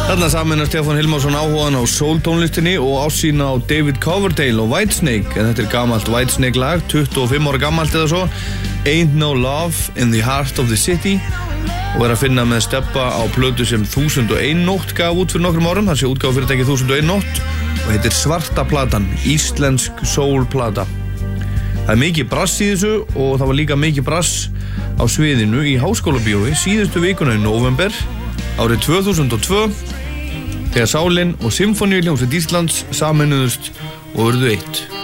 Þarna saman Stefán Hilmarsson áhugaðan á soul-tónlistinni og ásýn á David Coverdale og Whitesnake, en þetta gamalt Whitesnake lag, 25 ára gamalt eða svo, Ain't No Love in the Heart of the City, og að finna með Stebba á plötu sem 1001 nótt gaf út fyrir nokkrum árum, það sé útgáfa fyrirtæki 1001 nótt og heitir Svarta platan, íslensk soul-plata. Það mikið brass í þessu og það var líka mikið brass á sviðinu í Háskólabíói síðustu vikuna í nóvember árið 2002 þegar Sálin og Sinfóníuhljómsveit Íslands sameinuðust og urðu eitt.